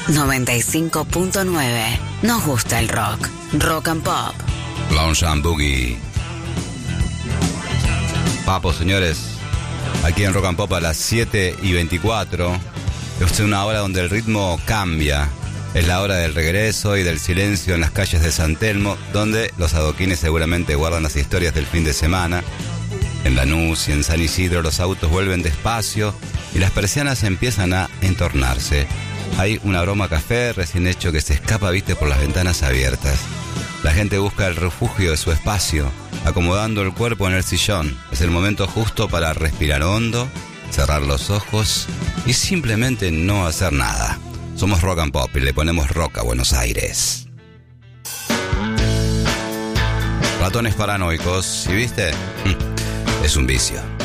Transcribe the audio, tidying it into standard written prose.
95.9. Nos gusta el rock. Rock and Pop. Lounge and Boogie. Papo, señores. Aquí en Rock and Pop a las 7:24. Es una hora donde el ritmo cambia. Es la hora del regreso y del silencio en las calles de San Telmo, donde los adoquines seguramente guardan las historias del fin de semana. En Lanús y en San Isidro los autos vuelven despacio y las persianas empiezan a entornarse. Hay un aroma a café recién hecho que se escapa, viste, por las ventanas abiertas. La gente busca el refugio de su espacio, acomodando el cuerpo en el sillón. Es el momento justo para respirar hondo, cerrar los ojos y simplemente no hacer nada. Somos Rock and Pop y le ponemos rock a Buenos Aires. Ratones paranoicos, ¿sí viste? Es un vicio.